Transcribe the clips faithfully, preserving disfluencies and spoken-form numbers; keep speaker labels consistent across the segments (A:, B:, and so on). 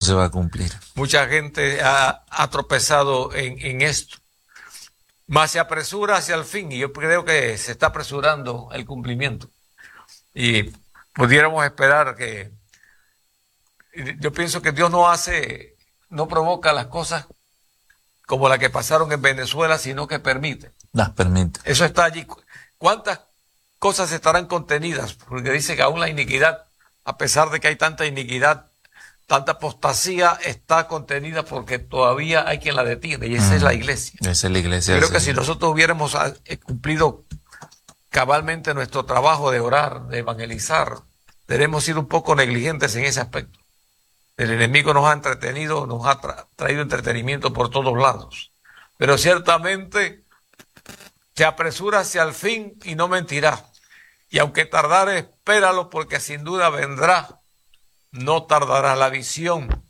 A: se va a cumplir.
B: Mucha gente ha, ha tropezado en, en esto. Más se apresura hacia el fin, y yo creo que se está apresurando el cumplimiento. Y pudiéramos esperar que... Yo pienso que Dios no hace, no provoca las cosas como las que pasaron en Venezuela, sino que permite.
A: Las permite.
B: Eso está allí. ¿Cuántas cosas estarán contenidas? Porque dice que aún la iniquidad, a pesar de que hay tanta iniquidad, tanta apostasía, está contenida porque todavía hay quien la detiene, y esa mm, es la iglesia.
A: Esa es la iglesia.
B: Creo que si nosotros hubiéramos cumplido cabalmente nuestro trabajo de orar, de evangelizar, tenemos sido un poco negligentes en ese aspecto. El enemigo nos ha entretenido, nos ha tra traído entretenimiento por todos lados. Pero ciertamente se apresura hacia el fin y no mentirá. Y aunque tardare, espéralo, porque sin duda vendrá. No tardará la visión.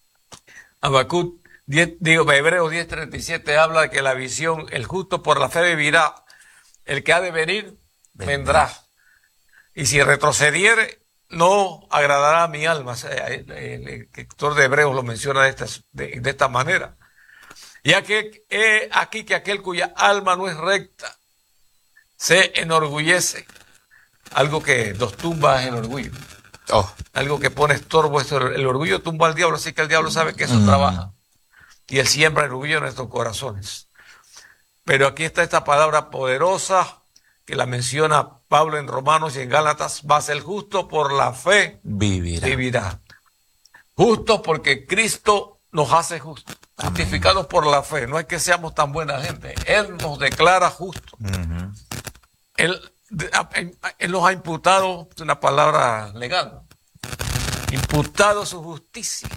B: Habacuc diez, digo, Hebreos diez treinta y siete habla de que la visión, el justo por la fe vivirá, el que ha de venir, vendrá. vendrá. Y si retrocediere, no agradará a mi alma. El, el, el escritor de Hebreos lo menciona de esta, de, de esta manera. Y aquí, he aquí que aquel cuya alma no es recta se enorgullece. Algo que nos tumba es el orgullo. Oh. Algo que pone estorbo. El orgullo tumba al diablo, así que el diablo sabe que eso mm. trabaja. Y él siembra el orgullo en nuestros corazones. Pero aquí está esta palabra poderosa que la menciona Pablo en Romanos y en Gálatas: mas el justo por la fe vivirá. vivirá. Justo porque Cristo nos hace justos, justificados por la fe. No es que seamos tan buena gente. Él nos declara justos. Uh-huh. Él, él nos ha imputado, es una palabra legal, imputado su justicia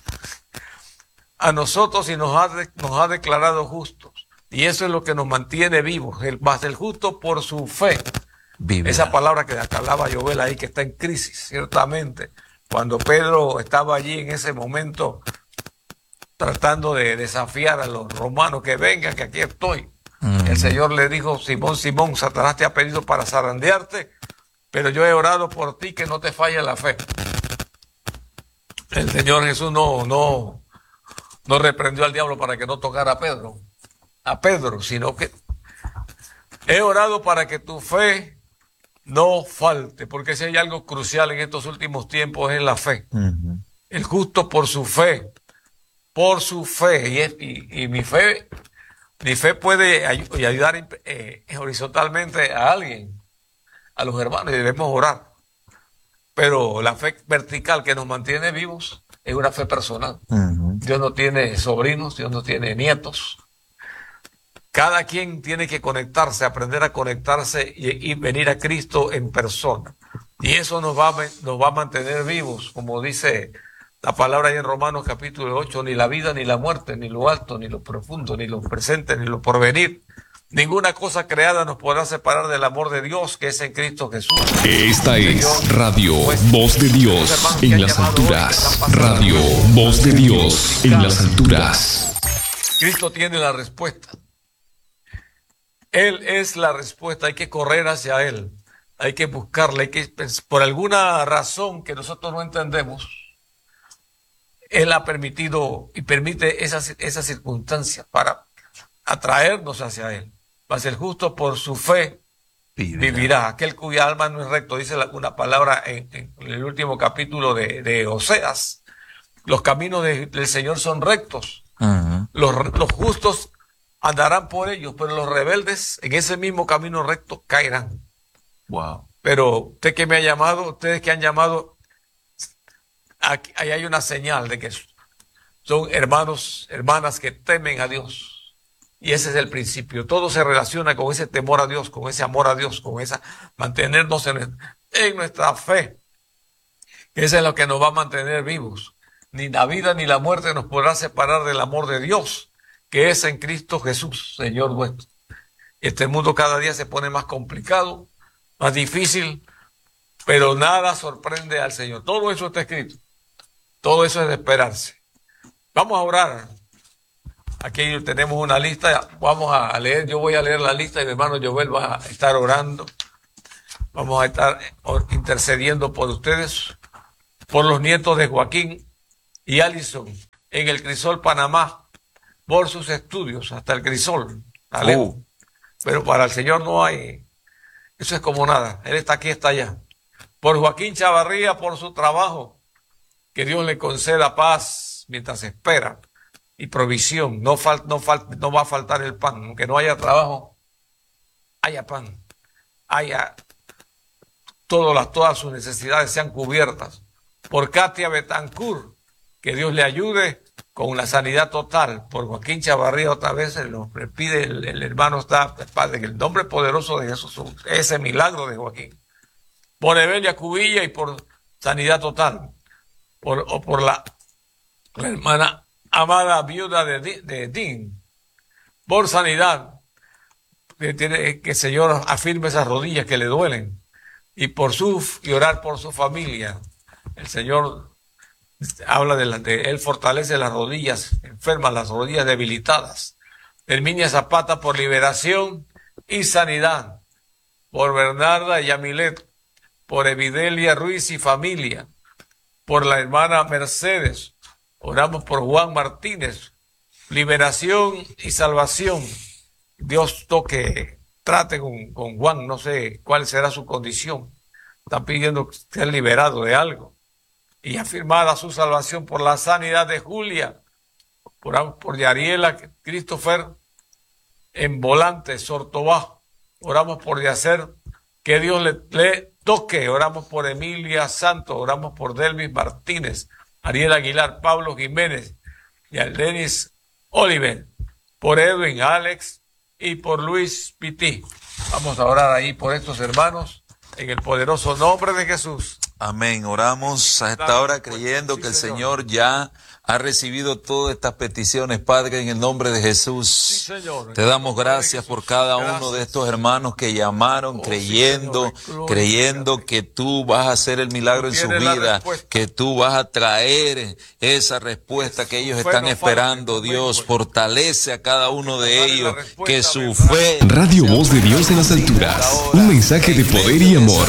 B: a nosotros y nos ha, de, nos ha declarado justos. Y eso es lo que nos mantiene vivos. El, más el justo por su fe. Vivirá. Esa palabra que hablaba Joel ahí, que está en crisis, ciertamente. Cuando Pedro estaba allí en ese momento tratando de desafiar a los romanos, que vengan, que aquí estoy. Mm. El Señor le dijo: Simón, Simón, Satanás te ha pedido para zarandearte, pero yo he orado por ti, que no te falle la fe. El Señor Jesús no, no, no reprendió al diablo para que no tocara a Pedro. a Pedro, sino que he orado para que tu fe no falte, porque si hay algo crucial en estos últimos tiempos es la fe. Uh-huh. El justo por su fe, por su fe, y, es, y, y mi fe, mi fe puede ay- ayudar eh, horizontalmente a alguien, a los hermanos, y debemos orar. Pero la fe vertical que nos mantiene vivos es una fe personal. Uh-huh. Dios no tiene sobrinos, Dios no tiene nietos. Cada quien tiene que conectarse, aprender a conectarse y, y venir a Cristo en persona. Y eso nos va, a, nos va a mantener vivos, como dice la palabra ahí en Romanos capítulo ocho: ni la vida, ni la muerte, ni lo alto, ni lo profundo, ni lo presente, ni lo porvenir. Ninguna cosa creada nos podrá separar del amor de Dios que es en Cristo Jesús.
C: Esta es Radio Voz de Dios en las alturas. Radio Voz de Dios en las alturas.
B: Cristo tiene la respuesta. Él es la respuesta, hay que correr hacia Él, hay que buscarle, hay que, por alguna razón que nosotros no entendemos, Él ha permitido y permite esas, esas circunstancias para atraernos hacia Él. Mas el justo por su fe vivirá. vivirá. Aquel cuya alma no es recto, dice una palabra en, en el último capítulo de, de Oseas: los caminos de, del Señor son rectos, uh-huh. los, los justos andarán por ellos, pero los rebeldes en ese mismo camino recto caerán. Wow. Pero usted que me ha llamado, ustedes que han llamado, aquí, ahí hay una señal de que son hermanos, hermanas que temen a Dios. Y ese es el principio. Todo se relaciona con ese temor a Dios, con ese amor a Dios, con esa mantenernos en, en nuestra fe. Eso es lo que nos va a mantener vivos. Ni la vida ni la muerte nos podrá separar del amor de Dios, que es en Cristo Jesús, Señor nuestro. Este mundo cada día se pone más complicado, más difícil, pero nada sorprende al Señor. Todo eso está escrito. Todo eso es de esperarse. Vamos a orar. Aquí tenemos una lista. Vamos a leer. Yo voy a leer la lista y mi hermano Joel va a estar orando. Vamos a estar intercediendo por ustedes, por los nietos de Joaquín y Alison. en el Crisol, Panamá, por sus estudios, hasta el Crisol, Alejo.
A: Oh.
B: Pero para el Señor no hay, eso es como nada, Él está aquí, está allá. Por Joaquín Chavarría, por su trabajo, que Dios le conceda paz mientras espera y provisión. No, fal, no, fal, no va a faltar el pan, aunque no haya trabajo, haya pan, haya todas, las, todas sus necesidades sean cubiertas. Por Katia Betancourt, que Dios le ayude con la sanidad total. Por Joaquín Chavarría, otra vez se lo pide el, el hermano, está Padre, en el nombre poderoso de Jesús, ese milagro de Joaquín. Por Evelia Cubilla y por sanidad total. Por, o por la, la hermana amada viuda de, de Dean, por sanidad, que, tiene, que el Señor afirme esas rodillas que le duelen, y por su, y orar por su familia. El Señor habla de, la, de Él fortalece las rodillas enfermas, las rodillas debilitadas. Herminia Zapata por liberación y sanidad. Por Bernarda Yamilet, por Evidelia Ruiz y familia. Por la hermana Mercedes, oramos por Juan Martínez, liberación y salvación. Dios toque, trate con, con Juan, no sé cuál será su condición. Está pidiendo ser liberado de algo. Y afirmada su salvación por la sanidad de Julia, oramos por Yariela Christopher en Volante, Sortobá. Oramos por Yacer, que Dios le, le toque. Oramos por Emilia Santos, oramos por Delvis Martínez, Ariel Aguilar, Pablo Jiménez y Denis Oliver, por Edwin, Alex y por Luis Pití. Vamos a orar ahí por estos hermanos en el poderoso nombre de Jesús.
A: Amén. Oramos a esta hora creyendo que el Señor ya ha recibido todas estas peticiones, Padre, en el nombre de Jesús.
B: Sí, Señor.
A: Te damos gracias por cada uno de estos hermanos que llamaron, oh, creyendo, sí, creyendo que tú vas a hacer el milagro en su vida, que tú vas a traer esa respuesta que ellos están esperando. Dios, fortalece a cada uno de ellos, que su fe...
C: Radio Voz de Dios en las alturas, un mensaje de poder y amor.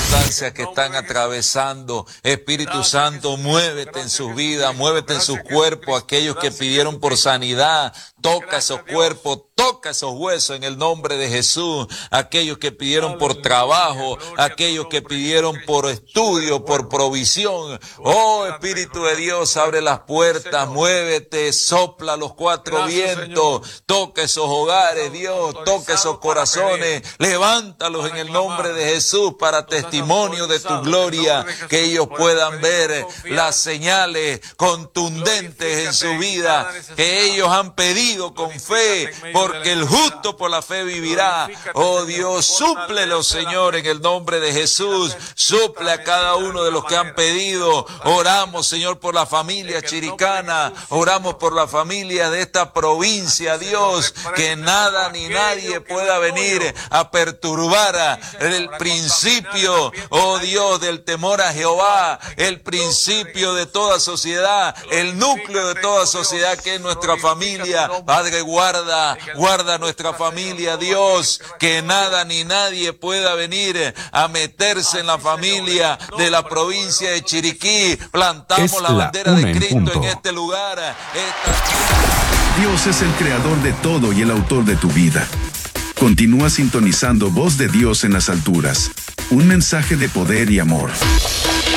A: Que están atravesando, Espíritu Santo, muévete en sus vidas, muévete en sus cuerpos, aquellos que pidieron por sanidad, toca esos cuerpos, toca esos huesos en el nombre de Jesús, aquellos que pidieron por trabajo, aquellos que pidieron por estudio, por provisión. Oh, Espíritu de Dios, abre las puertas, muévete, sopla los cuatro vientos, toca esos hogares, Dios, toca esos corazones, levántalos en el nombre de Jesús para testimonio de tu gloria, que ellos puedan ver las señales contundentes en su vida, que ellos han pedido con fe, porque el justo por la fe vivirá. Oh Dios, súplelo, Señor, en el nombre de Jesús, suple a cada uno de los que han pedido. Oramos, Señor, por la familia chiricana, oramos por la familia de esta provincia, Dios, que nada ni nadie pueda venir a perturbar el principio, oh Dios, del temor a Jehová, el principio de toda sociedad, el núcleo de toda sociedad que es nuestra familia. Padre, guarda, guarda nuestra familia, Dios, que nada ni nadie pueda venir a meterse en la familia de la provincia de Chiriquí. Plantamos es la bandera la de Cristo en, en este lugar. Esta...
D: Dios es el creador de todo y el autor de tu vida. Continúa sintonizando Voz de Dios en las alturas. Un mensaje de poder y amor.